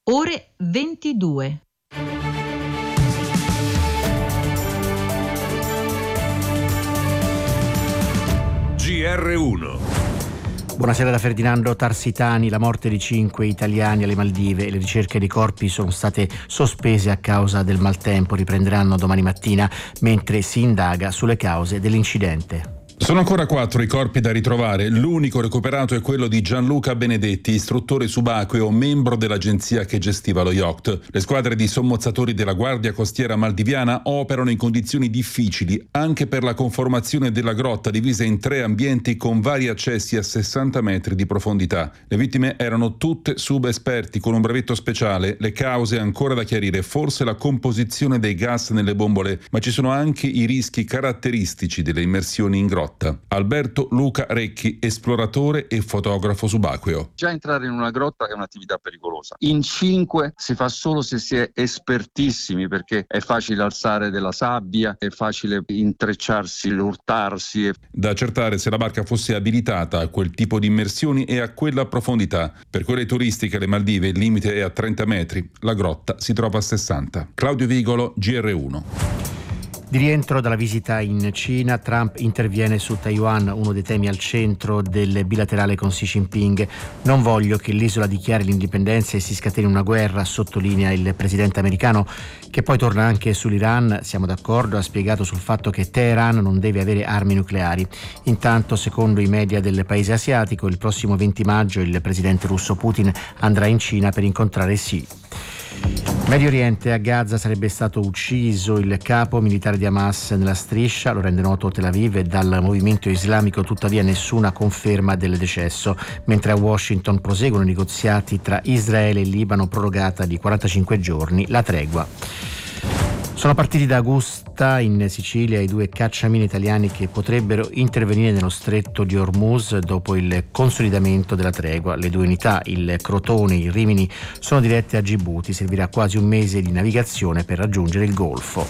Ore 22. GR1. Buonasera da Ferdinando Tarsitani. La morte di 5 italiani alle Maldive e le ricerche dei corpi sono state sospese a causa del maltempo. Riprenderanno domani mattina mentre si indaga sulle cause dell'incidente. Sono ancora 4 i corpi da ritrovare. L'unico recuperato è quello di Gianluca Benedetti, istruttore subacqueo, membro dell'agenzia che gestiva lo yacht. Le squadre di sommozzatori della Guardia Costiera Maldiviana operano in condizioni difficili anche per la conformazione della grotta, divisa in 3 ambienti con vari accessi a 60 metri di profondità. Le vittime erano tutte subesperti con un brevetto speciale. Le cause ancora da chiarire, forse la composizione dei gas nelle bombole, ma ci sono anche i rischi caratteristici delle immersioni in grotta. Alberto Luca Recchi, esploratore e fotografo subacqueo. Già entrare in una grotta è un'attività pericolosa. In 5 si fa solo se si è espertissimi, perché è facile alzare della sabbia, è facile intrecciarsi, urtarsi. Da accertare se la barca fosse abilitata a quel tipo di immersioni e a quella profondità. Per quelle turistiche alle Maldive il limite è a 30 metri, la grotta si trova a 60. Claudio Vigolo, GR1. Di rientro dalla visita in Cina, Trump interviene su Taiwan, uno dei temi al centro del bilaterale con Xi Jinping. Non voglio che l'isola dichiari l'indipendenza e si scateni una guerra, sottolinea il presidente americano, che poi torna anche sull'Iran. Siamo d'accordo, ha spiegato sul fatto che Teheran non deve avere armi nucleari. Intanto, secondo i media del paese asiatico, il prossimo 20 maggio il presidente russo Putin andrà in Cina per incontrare Xi. Medio Oriente, a Gaza sarebbe stato ucciso il capo militare di Hamas nella striscia, lo rende noto Tel Aviv, e dal movimento islamico tuttavia nessuna conferma del decesso, mentre a Washington proseguono i negoziati tra Israele e Libano, prorogata di 45 giorni la tregua. Sono partiti da Augusta in Sicilia i 2 cacciamine italiani che potrebbero intervenire nello stretto di Hormuz dopo il consolidamento della tregua. Le 2 unità, il Crotone e il Rimini, sono dirette a Gibuti. Servirà quasi un mese di navigazione per raggiungere il Golfo.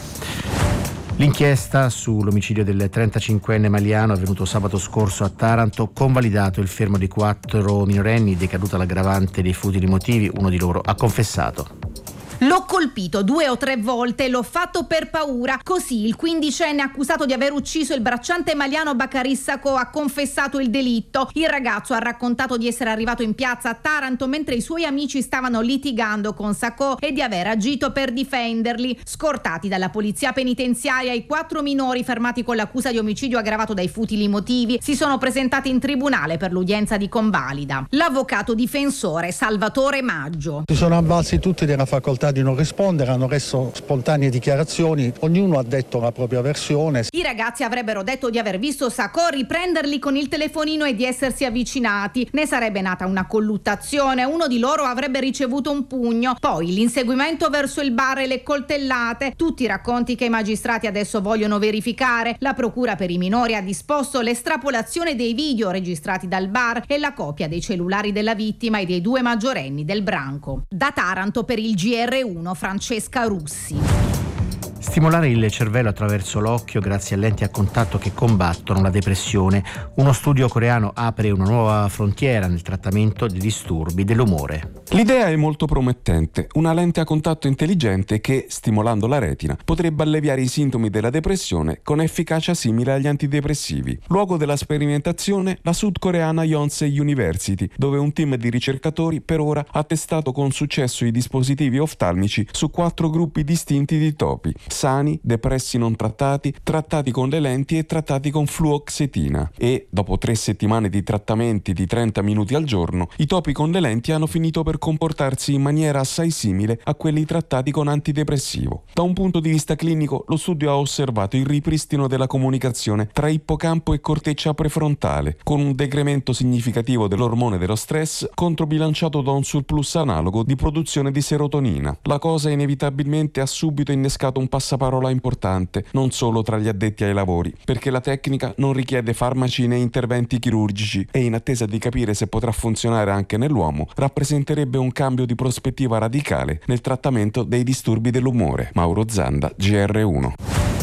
L'inchiesta sull'omicidio del 35enne maliano avvenuto sabato scorso a Taranto, convalidato il fermo di 4 minorenni, decaduta l'aggravante dei futili motivi. Uno di loro ha confessato. L'ho colpito 2 o 3 volte, l'ho fatto per paura. Così il 15enne accusato di aver ucciso il bracciante maliano Bacari Sacco ha confessato il delitto. Il ragazzo ha raccontato di essere arrivato in piazza a Taranto mentre i suoi amici stavano litigando con Sacco e di aver agito per difenderli. Scortati dalla polizia penitenziaria, i 4 minori fermati con l'accusa di omicidio aggravato dai futili motivi si sono presentati in tribunale per l'udienza di convalida. L'avvocato difensore Salvatore Maggio. Si sono avvalsi tutti della facoltà di non rispondere, hanno reso spontanee dichiarazioni, ognuno ha detto la propria versione. I ragazzi avrebbero detto di aver visto Sacco riprenderli con il telefonino e di essersi avvicinati. Ne sarebbe nata una colluttazione, uno di loro avrebbe ricevuto un pugno, poi l'inseguimento verso il bar e le coltellate. Tutti racconti che i magistrati adesso vogliono verificare. La procura per i minori ha disposto l'estrapolazione dei video registrati dal bar e la copia dei cellulari della vittima e dei 2 maggiorenni del branco. Da Taranto per il GR1 Francesca Russi. Stimolare il cervello attraverso l'occhio grazie a lenti a contatto che combattono la depressione. Uno studio coreano apre una nuova frontiera nel trattamento di disturbi dell'umore. L'idea è molto promettente, una lente a contatto intelligente che, stimolando la retina, potrebbe alleviare i sintomi della depressione con efficacia simile agli antidepressivi. Luogo della sperimentazione, la sudcoreana Yonsei University, dove un team di ricercatori per ora ha testato con successo i dispositivi oftalmici su 4 gruppi distinti di topi: sani, depressi non trattati, trattati con le lenti e trattati con fluoxetina. E, dopo 3 settimane di trattamenti di 30 minuti al giorno, i topi con le lenti hanno finito per comportarsi in maniera assai simile a quelli trattati con antidepressivo. Da un punto di vista clinico, lo studio ha osservato il ripristino della comunicazione tra ippocampo e corteccia prefrontale, con un decremento significativo dell'ormone dello stress controbilanciato da un surplus analogo di produzione di serotonina. La cosa inevitabilmente ha subito innescato un passaparola importante, non solo tra gli addetti ai lavori, perché la tecnica non richiede farmaci né interventi chirurgici e, in attesa di capire se potrà funzionare anche nell'uomo, rappresenterebbe un cambio di prospettiva radicale nel trattamento dei disturbi dell'umore. Mauro Zanda, GR1.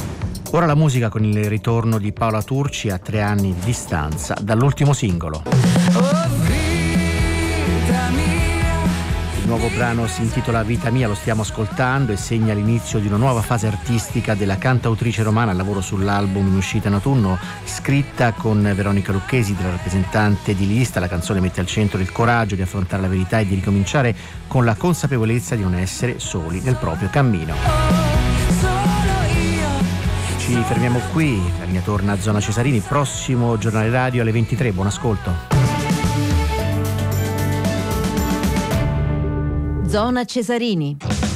Ora la musica con il ritorno di Paola Turci a 3 anni di distanza dall'ultimo singolo. nuovo brano si intitola Vita Mia, lo stiamo ascoltando e segna l'inizio di una nuova fase artistica della cantautrice romana al lavoro sull'album in uscita in autunno, scritta con Veronica Lucchesi, della rappresentante di Lista. La canzone mette al centro il coraggio di affrontare la verità e di ricominciare con la consapevolezza di non essere soli nel proprio cammino. Ci fermiamo qui, la linea torna a Zona Cesarini, prossimo giornale radio alle 23, buon ascolto. Zona Cesarini.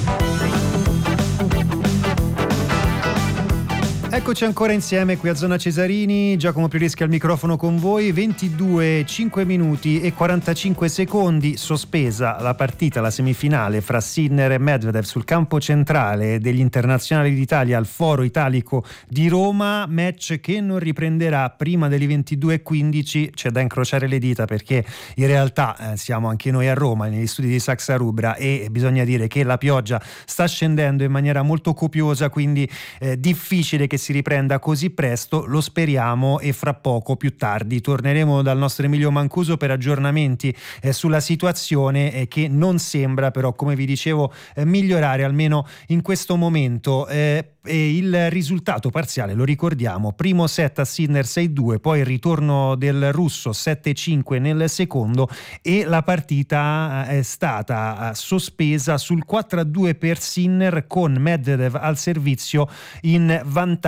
Eccoci ancora insieme qui a Zona Cesarini, Giacomo Priereschi al microfono con voi. 22, 5 minuti e 45 secondi, sospesa la partita, la semifinale fra Sinner e Medvedev sul campo centrale degli internazionali d'Italia al Foro Italico di Roma, match che non riprenderà prima delle 22:15. C'è da incrociare le dita perché in realtà siamo anche noi a Roma negli studi di Saxa Rubra e bisogna dire che la pioggia sta scendendo in maniera molto copiosa, quindi difficile che si riprenda così presto, lo speriamo, e fra poco, più tardi, torneremo dal nostro Emilio Mancuso per aggiornamenti sulla situazione che non sembra però, come vi dicevo, migliorare almeno in questo momento. E il risultato parziale lo ricordiamo: primo set a Sinner 6-2, poi il ritorno del russo 7-5 nel secondo e la partita è stata sospesa sul 4-2 per Sinner, con Medvedev al servizio in vantaggio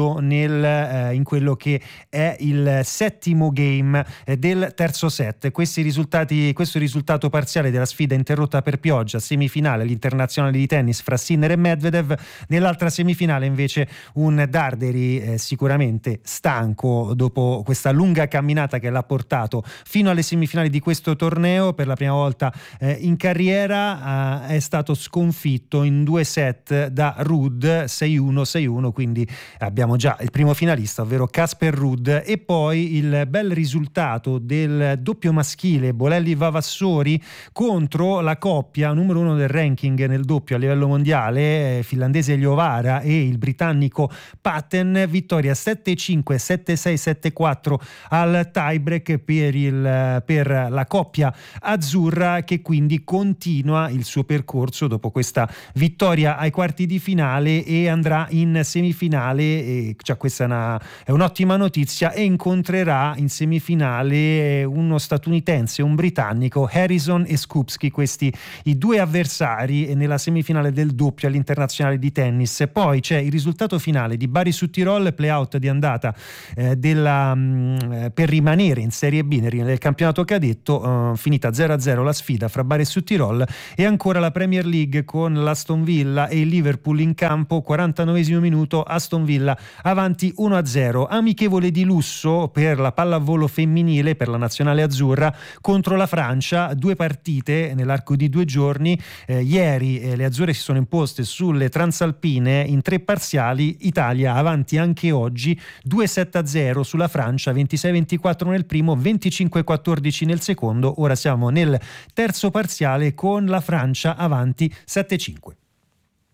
in quello che è il settimo game del terzo set. Questo risultato parziale della sfida interrotta per pioggia, semifinale all'Internazionale di tennis fra Sinner e Medvedev. Nell'altra semifinale invece un Darderi sicuramente stanco dopo questa lunga camminata che l'ha portato fino alle semifinali di questo torneo. Per la prima volta in carriera è stato sconfitto in 2 set da Ruud, 6-1, 6-1, quindi abbiamo già il primo finalista, ovvero Casper Ruud. E poi il bel risultato del doppio maschile Bolelli-Vavassori contro la coppia numero 1 del ranking nel doppio a livello mondiale, finlandese Liovara e il britannico Patten. Vittoria 7-5, 7-6, 7-4 al tiebreak per la coppia azzurra, che quindi continua il suo percorso dopo questa vittoria ai quarti di finale e andrà in semifinale. E già questa è un'ottima notizia, e incontrerà in semifinale uno statunitense e un britannico, Harrison e Skupski, questi i due avversari nella semifinale del doppio all'Internazionale di tennis. Poi c'è il risultato finale di Bari su Tirol, playout di andata per rimanere in Serie B nel campionato cadetto, finita 0-0 la sfida fra Bari su Tirol. E ancora la Premier League con l'Aston Villa e il Liverpool in campo, 49esimo minuto, Aston Villa avanti 1-0. Amichevole di lusso per la pallavolo femminile, per la nazionale azzurra contro la Francia, 2 partite nell'arco di 2 giorni. Ieri le azzurre si sono imposte sulle transalpine in 3 parziali. Italia avanti anche oggi 2-7-0 sulla Francia, 26-24 nel primo, 25-14 nel secondo. Ora siamo nel terzo parziale con la Francia avanti 7-5.